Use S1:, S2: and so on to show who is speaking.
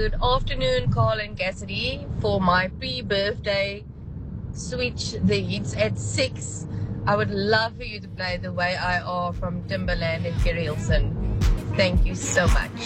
S1: Good afternoon, Carl and Cassidy. For my pre-birthday switch leads at 6, I would love for you to play The Way I Are from Timbaland and Kerry Hilson. Thank you so much.